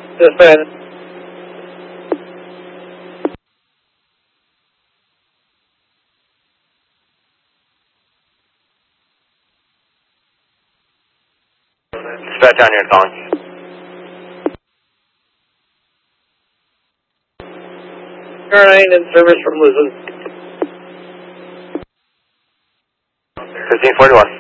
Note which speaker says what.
Speaker 1: Dispatch.
Speaker 2: Dispatch on your calling.
Speaker 1: Car 9 in service from Lisbon.
Speaker 2: 1541.